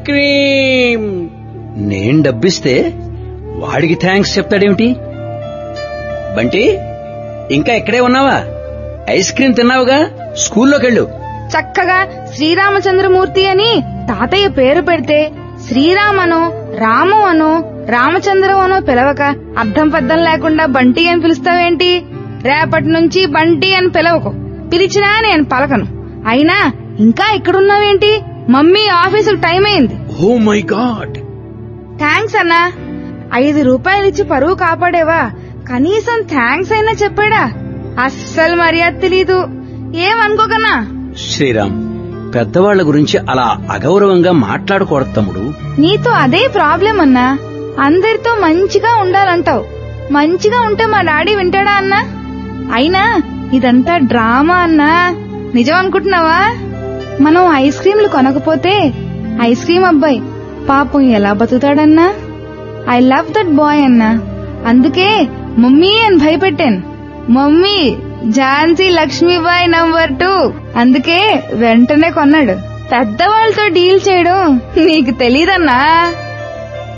Cream. నేను డబ్బిస్తే వాడికి thanks చెప్తాడేమిటి? Bunty, ఇంకా ఇక్కడే ఉన్నావా? Ice cream తిన్నావుగా, స్కూల్లోకెళ్ళు. చక్కగా శ్రీరామచంద్రమూర్తి అని తాతయ్య పేరు పెడితే శ్రీరామనో రాము అనో రామచంద్రం అనో పిలవక అర్థం పద్దం లేకుండా బంటి అని పిలుస్తావేంటి? రేపటి నుంచి బంటి అని పిలవకు. పిలిచినా నేను పలకను. అయినా ఇంకా ఇక్కడున్నావేంటి? మమ్మీ ఆఫీసుకు టైం అయింది. Oh my God. థ్యాంక్స్ అన్నా. 5 రూపాయలిచ్చి పరువు కాపాడేవా? కనీసం థ్యాంక్స్ అయినా చెప్పాడా? అస్సలు మర్యాద తెలీదు. ఏమనుకోకన్నా. శ్రీరామ్, పెద్దవాళ్ల గురించి అలా అగౌరవంగా మాట్లాడకూడదు తమ్ముడు. నీతో అదే ప్రాబ్లం అన్నా. అందరితో మంచిగా ఉండాలంటావు. మంచిగా ఉంటే మా డాడీ వింటాడా అన్నా? అయినా ఇదంతా డ్రామా అన్నా. నిజం అనుకుంటున్నావా? మనం ఐస్ క్రీంలు కొనకపోతే ఐస్ క్రీం అబ్బాయి పాపం ఎలా బతుకుతాడన్నా? ఐ లవ్ దట్ బాయ్ అన్నా. అందుకే మమ్మీ అని భయపెట్టాను. Mummy Jhansi Lakshmibai number 2. అందుకే వెంటనే కొన్నాడు. పెద్దవాళ్ళతో డీల్ చేయడం నీకు తెలీదన్నా.